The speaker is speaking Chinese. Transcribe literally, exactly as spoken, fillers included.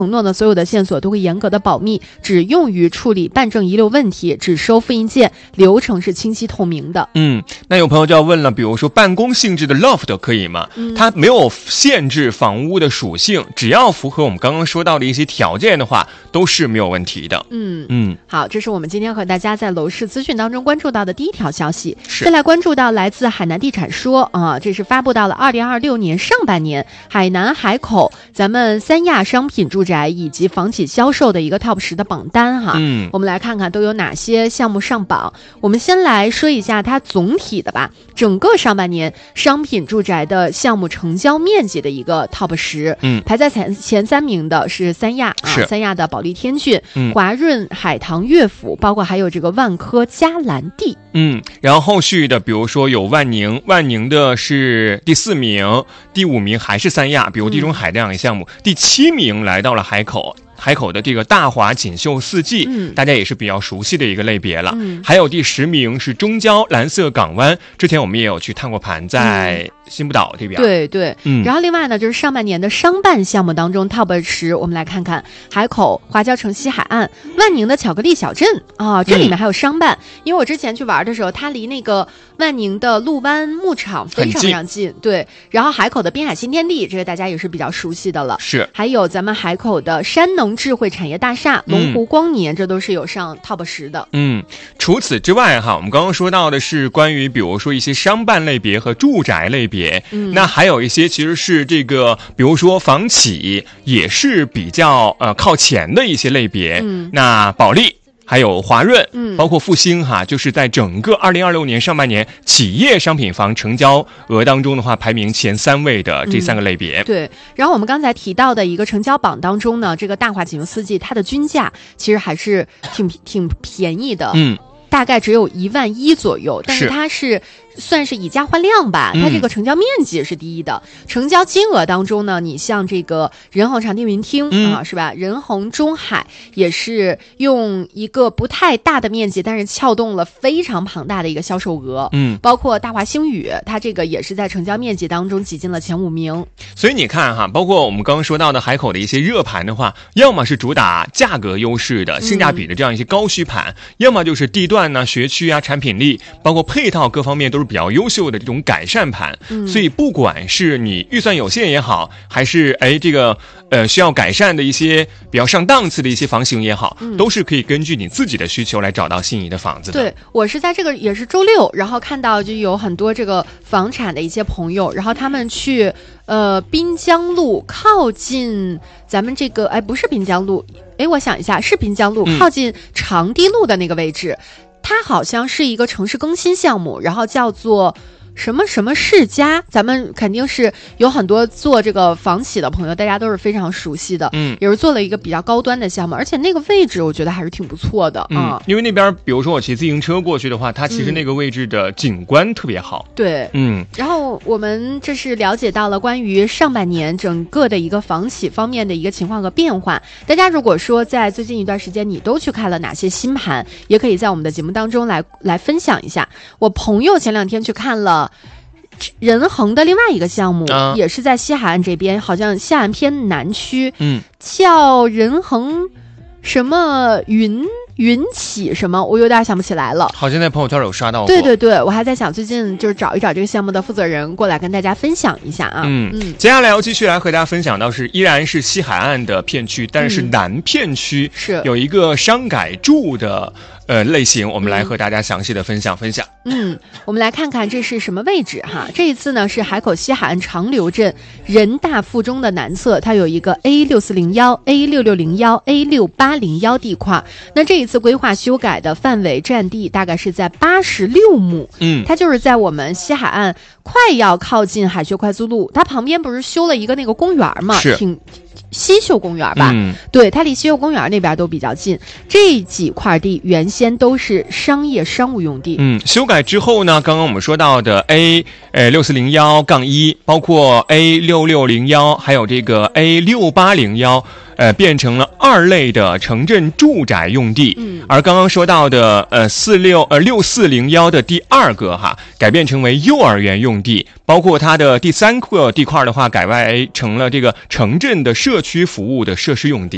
承诺呢，所有的线索都会严格的保密，只用于处理办证遗留问题，只收复印件，流程是清晰透明的。 嗯，那有朋友就要问了，比如说办公性质的 loft 可以吗？嗯、它没有限制房屋的属性，只要符合我们刚刚说到的一些条件的话，都是没有问题的。 嗯嗯，好，这是我们今天和大家在楼市资讯当中关注到的第一条消息。再来关注到来自海南地产说啊，这是发布到了二零二六年上半年海南海口咱们三亚商品住宅以及房企销售的一个 top 十的榜单哈。嗯，我们来看看都有哪些项目上榜。我们先来说一下它总体的吧，整个上半年商品住宅的项目成交面积的一个 top 十。嗯，排在前前三名的是三亚啊，三亚的保利天骏、嗯、华润海棠悦府，包括还有这个万科嘉兰地。 嗯，然后后续的比如说有万宁，万宁的是第四名，第五名还是三亚，比如地中海这样的项目、嗯、第七名来到了海口，海口的这个大华锦绣四季、嗯、大家也是比较熟悉的一个类别了、嗯、还有第十名是中郊蓝色港湾，之前我们也有去探过盘，在新不岛这边、 嗯、对对、嗯、然后另外呢就是上半年的商办项目当中 top 十，我们来看看海口华侨城西海岸，万宁的巧克力小镇啊，这里面还有商办、嗯、因为我之前去玩的时候，它离那个万宁的陆湾牧场非常非常近，对，然后海口的滨海新天地，这个大家也是比较熟悉的了， 是， 还有咱们海口的山能智慧产业大厦、龙湖光年、嗯、这都是有上 top 十的。 嗯，除此之外哈，我们刚刚说到的是关于比如说一些商办类别和住宅类别、嗯、那还有一些其实是这个比如说房企也是比较呃靠前的一些类别、嗯、那保利还有华润，嗯，包括复兴哈，就是在整个二零二六年上半年企业商品房成交额当中的话，排名前三位的这三个类别、嗯。 对，然后我们刚才提到的一个成交榜当中呢，这个大华锦绣四季它的均价其实还是挺挺便宜的，嗯，大概只有一万一左右，但是它是。算是以价换量吧，它这个成交面积是第一的、嗯、成交金额当中呢，你像这个仁恒长汀云厅、嗯、啊，是吧？仁恒中海也是用一个不太大的面积，但是撬动了非常庞大的一个销售额，嗯，包括大华星宇，它这个也是在成交面积当中挤进了前五名。 所以你看哈，包括我们刚刚说到的海口的一些热盘的话，要么是主打价格优势的性价比的这样一些高需盘、嗯、要么就是地段呢、学区啊、产品力包括配套各方面都是比较优秀的这种改善盘、嗯、所以不管是你预算有限也好，还是哎这个呃需要改善的一些比较上档次的一些房型也好、嗯、都是可以根据你自己的需求来找到心仪的房子的。 对，我是在这个也是周六，然后看到就有很多这个房产的一些朋友，然后他们去呃滨江路靠近咱们这个哎不是滨江路，哎我想一下是滨江路、嗯、靠近长堤路的那个位置，它好像是一个城市更新项目，然后叫做什么什么世家，咱们肯定是有很多做这个房企的朋友，大家都是非常熟悉的，嗯，也是做了一个比较高端的项目，而且那个位置我觉得还是挺不错的， 嗯，因为那边比如说我骑自行车过去的话，它其实那个位置的景观特别好， 嗯、对，嗯，然后我们这是了解到了关于上半年整个的一个房企方面的一个情况和变化，大家如果说在最近一段时间你都去看了哪些新盘，也可以在我们的节目当中来来分享一下。我朋友前两天去看了仁恒的另外一个项目、啊、也是在西海岸这边，好像西海岸偏南区，嗯，叫仁恒什么云云起什么，我有点想不起来了， 好像在朋友圈有刷到过。 对对对，我还在想最近就是找一找这个项目的负责人过来跟大家分享一下啊。 嗯嗯，接下来要继续来和大家分享到是依然是西海岸的片区，但是南片区是有一个商改住的呃类型，我们来和大家详细的分享分享。 嗯，我们来看看这是什么位置哈。这一次呢是海口西海岸长流镇人大附中的南侧，它有一个 A 六四零一 A 六六零一 A 六八零一地块。那这一次规划修改的范围占地大概是在八十六亩，嗯，它就是在我们西海岸快要靠近海学快速路，它旁边不是修了一个那个公园嘛， 是挺西秀公园吧、嗯、对，它离西秀公园那边都比较近，这几块地原先都是商业商务用地。 嗯，修改之后呢，刚刚我们说到的 A 呃六四零一杠一，包括 A 六六零一，还有这个 A 六八零一，呃，变成了二类的城镇住宅用地。嗯，而刚刚说到的呃四六呃六四零一的第二个哈，改变成为幼儿园用地，包括它的第三个地块的话，改为成了这个城镇的社区服务的设施用地。